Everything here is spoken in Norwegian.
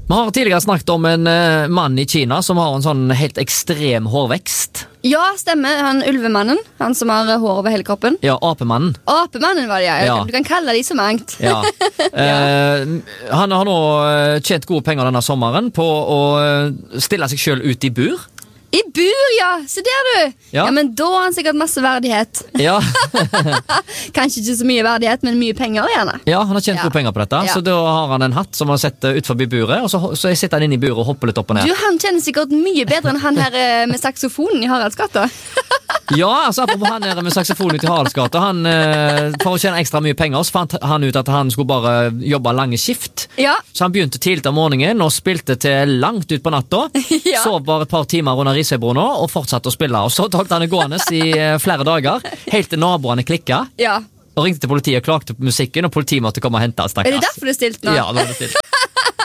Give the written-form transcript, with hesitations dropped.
Vi har tidligere snakket om en mann I Kina som har en sånn helt ekstrem hårvekst. Ja, stemmer. Han ulvemannen. Han som har hår over hele kroppen. Ja, apemannen. Apemannen var det, ja. Ja. Du kan kalle de så mangt. Ja. Han har nå tjent gode penger denne sommeren på å stille seg selv ut I bur. I bur, ja! Se der du! Ja. Ja, men da har han sikkert masse verdighet. Ja. Kanskje ikke så mye verdighet, men mye penger gjerne. Ja, han har tjent gode penger på dette. Ja. Så da har han en hatt som han setter ut forbi buret, og så sitter han inne I buret og hopper litt opp og ned. Du, han kjenner sikkert mye bedre enn han her med saksofonen I Haraldsgata. Ja, altså apropos han her med saksofonen ut I Haraldsgata, for å tjene ekstra mye penger, så fant han ut at han skulle bare jobbe lange skift. Ja. Så han begynte tidlig om morgenen og spilte til langt ut på natta. Ja. Sov bare et par timer under Risøybrona og fortsatte å spille. Og så holdt han det gående I flere dager, helt til naboene klikket. Ja. Og ringte til politiet og klagte på musikken, og politiet måtte komme og hente. Er det derfor du stilt nå? Ja, det var det stilt.